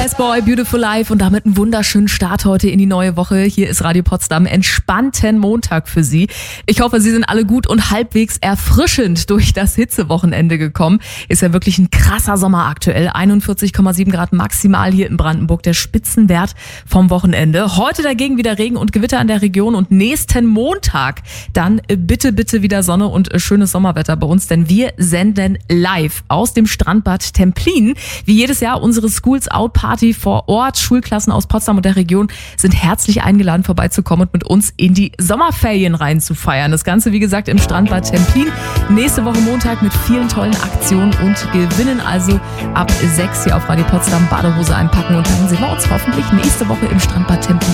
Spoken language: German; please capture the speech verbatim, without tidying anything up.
Best Boy, Beautiful Life und damit einen wunderschönen Start heute in die neue Woche. Hier ist Radio Potsdam, entspannten Montag für Sie. Ich hoffe, Sie sind alle gut und halbwegs erfrischend durch das Hitzewochenende gekommen. Ist ja wirklich ein krasser Sommer aktuell. einundvierzig Komma sieben Grad maximal hier in Brandenburg, der Spitzenwert vom Wochenende. Heute dagegen wieder Regen und Gewitter in der Region und nächsten Montag dann bitte, bitte wieder Sonne und schönes Sommerwetter bei uns, denn wir senden live aus dem Strandbad Templin. Wie jedes Jahr unsere Schools Out Party vor Ort. Schulklassen aus Potsdam und der Region sind herzlich eingeladen, vorbeizukommen und mit uns in die Sommerferien rein zu feiern. Das Ganze, wie gesagt, im Strandbad Templin. Nächste Woche Montag mit vielen tollen Aktionen und Gewinnen. Also ab sechs hier auf Radio Potsdam Badehose einpacken und dann sehen wir uns hoffentlich nächste Woche im Strandbad Templin.